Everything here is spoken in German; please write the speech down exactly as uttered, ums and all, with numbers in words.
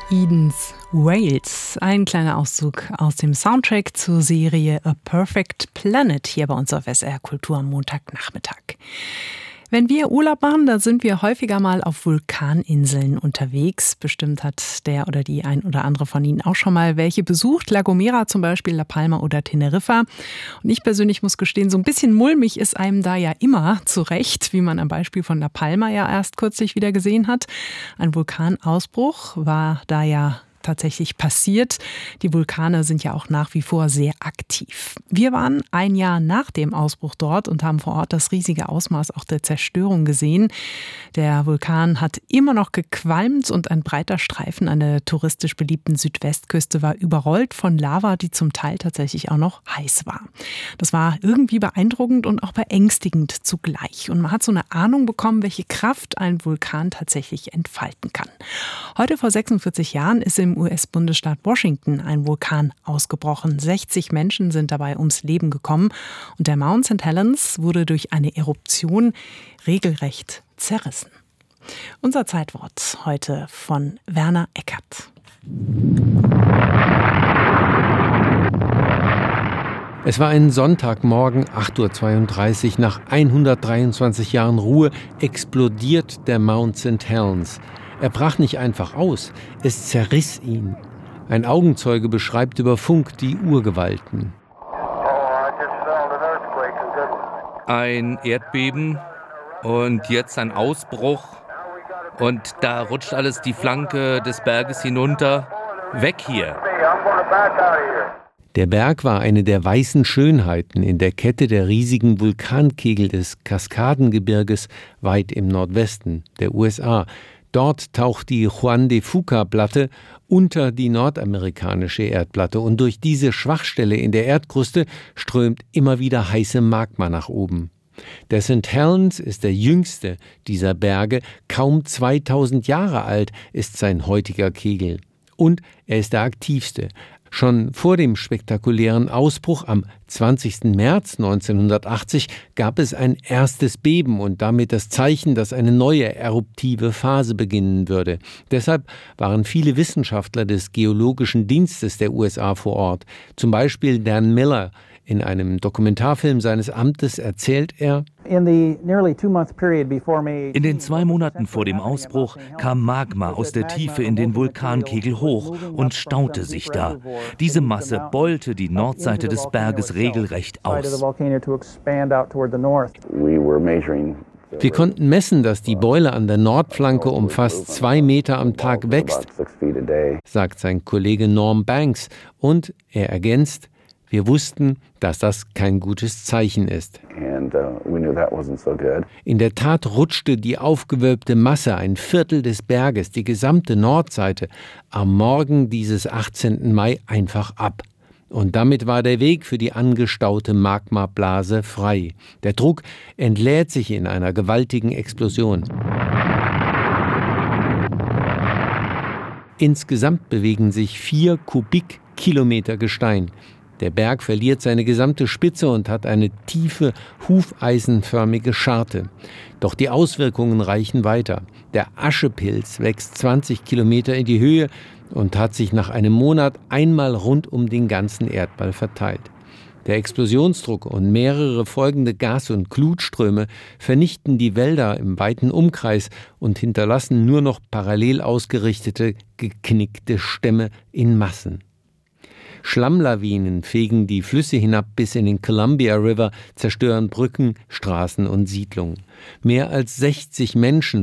Eden's Wales. Ein kleiner Auszug aus dem Soundtrack zur Serie A Perfect Planet hier bei uns auf S R Kultur am Montagnachmittag. Wenn wir Urlaub machen, da sind wir häufiger mal auf Vulkaninseln unterwegs. Bestimmt hat der oder die ein oder andere von Ihnen auch schon mal welche besucht. La Gomera zum Beispiel, La Palma oder Teneriffa. Und ich persönlich muss gestehen, so ein bisschen mulmig ist einem da ja immer zurecht, wie man am Beispiel von La Palma ja erst kürzlich wieder gesehen hat. Ein Vulkanausbruch war da ja tatsächlich passiert. Die Vulkane sind ja auch nach wie vor sehr aktiv. Wir waren ein Jahr nach dem Ausbruch dort und haben vor Ort das riesige Ausmaß auch der Zerstörung gesehen. Der Vulkan hat immer noch gequalmt und ein breiter Streifen an der touristisch beliebten Südwestküste war überrollt von Lava, die zum Teil tatsächlich auch noch heiß war. Das war irgendwie beeindruckend und auch beängstigend zugleich. Und man hat so eine Ahnung bekommen, welche Kraft ein Vulkan tatsächlich entfalten kann. Heute vor sechsundvierzig Jahren ist im U S-Bundesstaat Washington ein Vulkan ausgebrochen. sechzig Menschen sind dabei ums Leben gekommen und der Mount Sankt Helens wurde durch eine Eruption regelrecht zerrissen. Unser Zeitwort heute von Werner Eckert. Es war ein Sonntagmorgen, acht Uhr zweiunddreißig. Nach hundertdreiundzwanzig Jahren Ruhe explodiert der Mount Sankt Helens. Er brach nicht einfach aus, es zerriss ihn. Ein Augenzeuge beschreibt über Funk die Urgewalten. Ein Erdbeben und jetzt ein Ausbruch und da rutscht alles die Flanke des Berges hinunter. Weg hier! Der Berg war eine der weißen Schönheiten in der Kette der riesigen Vulkankegel des Kaskadengebirges weit im Nordwesten der U S A. Dort taucht die Juan de Fuca-Platte unter die nordamerikanische Erdplatte und durch diese Schwachstelle in der Erdkruste strömt immer wieder heiße Magma nach oben. Der Sankt Helens ist der jüngste dieser Berge, kaum zweitausend Jahre alt ist sein heutiger Kegel. Und er ist der aktivste. Schon vor dem spektakulären Ausbruch am zwanzigsten März neunzehnhundertachtzig gab es ein erstes Beben und damit das Zeichen, dass eine neue eruptive Phase beginnen würde. Deshalb waren viele Wissenschaftler des Geologischen Dienstes der U S A vor Ort. Zum Beispiel Dan Miller. In einem Dokumentarfilm seines Amtes erzählt er: In den zwei Monaten vor dem Ausbruch kam Magma aus der Tiefe in den Vulkankegel hoch und staute sich da. Diese Masse beulte die Nordseite des Berges regelrecht aus. Wir konnten messen, dass die Beule an der Nordflanke um fast zwei Meter am Tag wächst, sagt sein Kollege Norm Banks. Und er ergänzt: Wir wussten, dass das kein gutes Zeichen ist. In der Tat rutschte die aufgewölbte Masse, ein Viertel des Berges, die gesamte Nordseite, am Morgen dieses achtzehnten Mai einfach ab. Und damit war der Weg für die angestaute Magmablase frei. Der Druck entlädt sich in einer gewaltigen Explosion. Insgesamt bewegen sich vier Kubikkilometer Gestein. Der Berg verliert seine gesamte Spitze und hat eine tiefe, hufeisenförmige Scharte. Doch die Auswirkungen reichen weiter. Der Aschepilz wächst zwanzig Kilometer in die Höhe und hat sich nach einem Monat einmal rund um den ganzen Erdball verteilt. Der Explosionsdruck und mehrere folgende Gas- und Glutströme vernichten die Wälder im weiten Umkreis und hinterlassen nur noch parallel ausgerichtete, geknickte Stämme in Massen. Schlammlawinen fegen die Flüsse hinab bis in den Columbia River, zerstören Brücken, Straßen und Siedlungen. Mehr als sechzig Menschen